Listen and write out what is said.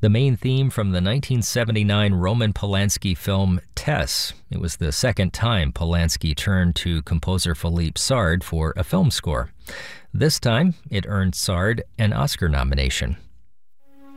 the main theme from the 1979 Roman Polanski film Tess. It was the second time Polanski turned to composer Philippe Sard for a film score. This time, it earned Sard an Oscar nomination.